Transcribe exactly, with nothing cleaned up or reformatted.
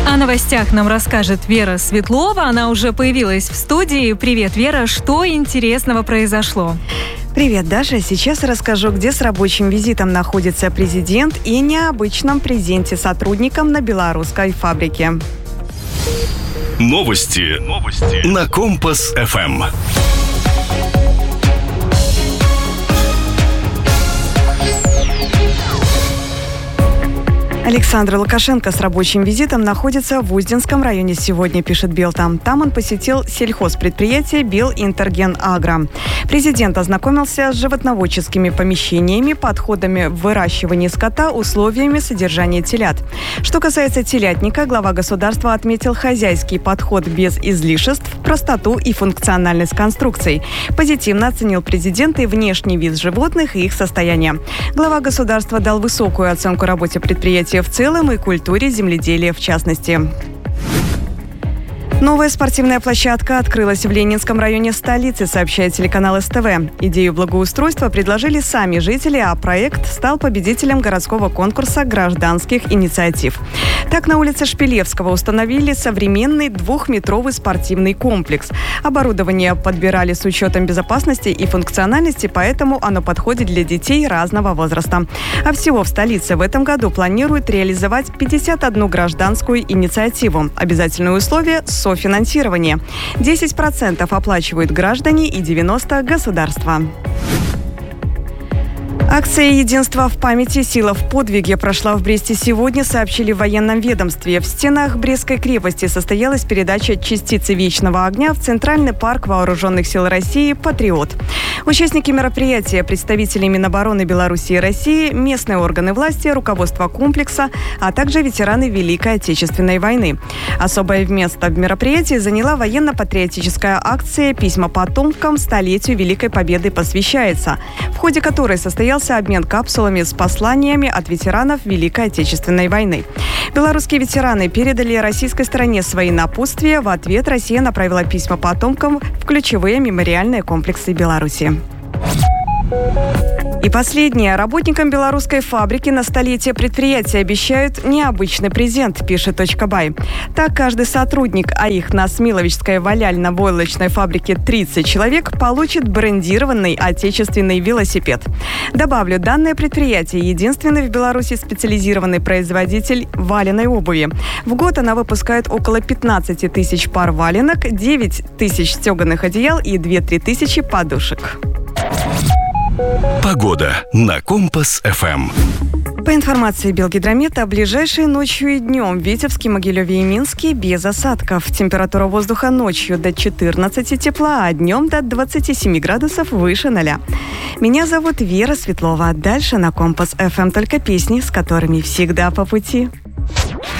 О новостях нам расскажет Вера Светлова. Она уже появилась в студии. Привет, Вера. Что интересного произошло? Привет, Даша. Сейчас расскажу, где с рабочим визитом находится президент и необычном презенте сотрудникам на белорусской фабрике. Новости. Новости. На Компас-ФМ. Александр Лукашенко с рабочим визитом находится в Узденском районе сегодня, пишет Белта. Там он посетил сельхозпредприятие Белинтергенагро. Президент ознакомился с животноводческими помещениями, подходами в выращивании скота, условиями содержания телят. Что касается телятника, глава государства отметил хозяйский подход без излишеств, простоту и функциональность конструкций. Позитивно оценил президент и внешний вид животных и их состояние. Глава государства дал высокую оценку работе предприятия в целом и культуре земледелия в частности. Новая спортивная площадка открылась в Ленинском районе столицы, сообщает телеканал СТВ. Идею благоустройства предложили сами жители, а проект стал победителем городского конкурса гражданских инициатив. Так, на улице Шпилевского установили современный двухметровый спортивный комплекс. Оборудование подбирали с учетом безопасности и функциональности, поэтому оно подходит для детей разного возраста. А всего в столице в этом году планируют реализовать пятьдесят одну гражданскую инициативу. Обязательное условие – софинансирование. десять процентов оплачивают граждане и девяносто процентов государство. Акция «Единство в памяти. Сила в подвиге» прошла в Бресте сегодня, сообщили в военном ведомстве. В стенах Брестской крепости состоялась передача частицы вечного огня в Центральный парк Вооруженных сил России «Патриот». Участники мероприятия – представители Минобороны Беларуси и России, местные органы власти, руководство комплекса, а также ветераны Великой Отечественной войны. Особое место в мероприятии заняла военно-патриотическая акция «Письма потомкам. Столетию Великой Победы посвящается», в ходе которой состоялся обмен капсулами с посланиями от ветеранов Великой Отечественной войны. Белорусские ветераны передали российской стороне свои напутствия. В ответ Россия направила письма потомкам в ключевые мемориальные комплексы Беларуси. И последнее. Работникам белорусской фабрики на столетие предприятия обещают необычный презент, пишет точка бай. Так, каждый сотрудник, а их на Смиловичской валяльно-войлочной фабрике тридцать человек, получит брендированный отечественный велосипед. Добавлю, данное предприятие – единственный в Беларуси специализированный производитель валеной обуви. В год она выпускает около пятнадцать тысяч пар валенок, девять тысяч стеганых одеял и две-три тысячи подушек. Погода на Компас-ФМ. По информации Белгидромета, ближайшей ночью и днем в Витебске, Могилеве и Минске без осадков. Температура воздуха ночью до четырнадцати тепла, а днем до двадцати семи градусов выше ноля. Меня зовут Вера Светлова. Дальше на Компас-ФМ только песни, с которыми всегда по пути.